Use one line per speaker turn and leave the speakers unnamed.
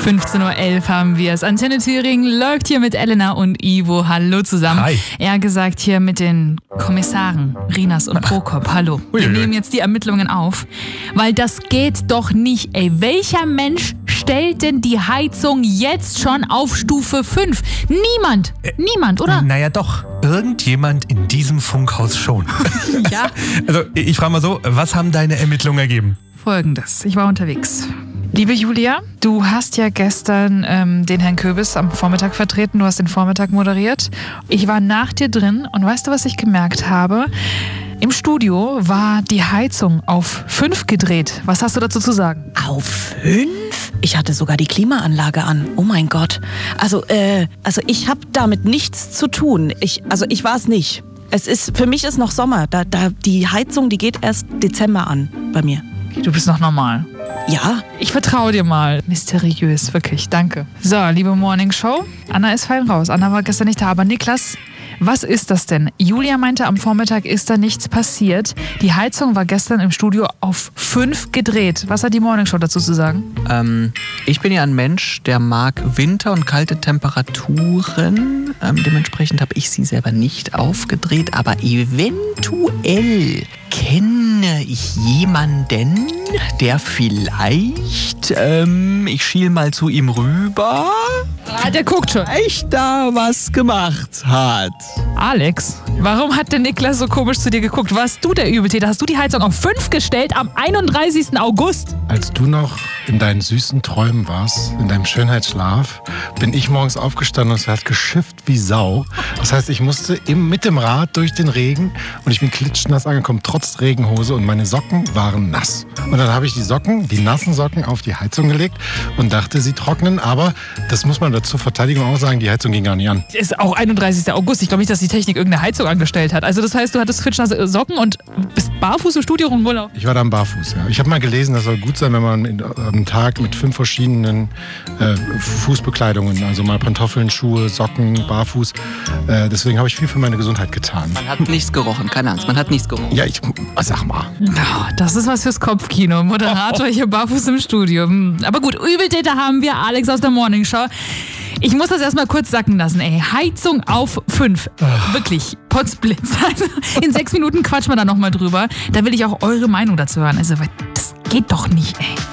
15.11 Uhr haben wir es. Antenne Thüringen läuft hier mit Elena und Ivo. Hallo zusammen.
Hi.
Er gesagt hier mit den Kommissaren Rinas und Prokop. Hallo. Wir nehmen jetzt die Ermittlungen auf, weil das geht doch nicht, ey. Welcher Mensch stellt denn die Heizung jetzt schon auf Stufe 5? Niemand. Niemand, oder?
Naja doch, irgendjemand in diesem Funkhaus schon.
Ja.
Also ich frage mal so, was haben deine Ermittlungen ergeben?
Folgendes. Ich war unterwegs. Liebe Julia, du hast ja gestern den Herrn Köbis am Vormittag vertreten. Du hast den Vormittag moderiert. Ich war nach dir drin und weißt du, was ich gemerkt habe? Im Studio war die Heizung auf 5 gedreht. Was hast du dazu zu sagen?
Auf 5? Ich hatte sogar die Klimaanlage an. Oh mein Gott. Also ich habe damit nichts zu tun. Ich war es nicht. Für mich ist noch Sommer. Die Heizung, die geht erst Dezember an bei mir.
Du bist noch normal.
Ja.
Ich vertraue dir mal. Mysteriös, wirklich. Danke. So, liebe Morning Show. Anna ist fein raus. Anna war gestern nicht da. Aber Niklas, was ist das denn? Julia meinte, am Vormittag ist da nichts passiert. Die Heizung war gestern im Studio auf 5 gedreht. Was hat die Morning Show dazu zu sagen?
Ich bin ja ein Mensch, der mag Winter und kalte Temperaturen. Dementsprechend habe ich sie selber nicht aufgedreht. Aber eventuell kenne ich jemanden, der vielleicht, ich schiel mal zu ihm rüber,
Der guckt schon.
echt da was gemacht hat.
Alex, warum hat der Niklas so komisch zu dir geguckt? Warst du der Übeltäter? Hast du die Heizung auf 5 gestellt am 31. August?
Als du noch in deinen süßen Träumen warst, in deinem Schönheitsschlaf, bin ich morgens aufgestanden und es hat geschifft wie Sau. Das heißt, ich musste mit dem Rad durch den Regen und ich bin klitschnass angekommen, trotz Regenhose, und meine Socken waren nass. Und dann habe ich die nassen Socken auf die Heizung gelegt und dachte, sie trocknen, aber das muss man zur Verteidigung auch sagen, die Heizung ging gar nicht an.
Ist auch 31. August. Ich glaube nicht, dass die Technik irgendeine Heizung angestellt hat. Also das heißt, du hattest klitschnasse Socken und bist barfuß im Studio rumgelaufen?
Ich war dann barfuß, ja. Ich habe mal gelesen, das soll gut sein, wenn man am Tag mit 5 verschiedenen Fußbekleidungen, also mal Pantoffeln, Schuhe, Socken, barfuß. Deswegen habe ich viel für meine Gesundheit getan.
Man hat nichts gerochen, keine Angst, man hat nichts gerochen.
Ja, sag mal.
Oh, das ist was fürs Kopfkino. Moderator hier barfuß im Studio. Aber gut, Übeltäter haben wir. Alex aus der Morning Show. Ich muss das erstmal kurz sacken lassen, ey. Heizung auf 5. Wirklich, Potzblitz. Also in 6 Minuten quatschen wir da nochmal drüber. Da will ich auch eure Meinung dazu hören. Also, das geht doch nicht, ey.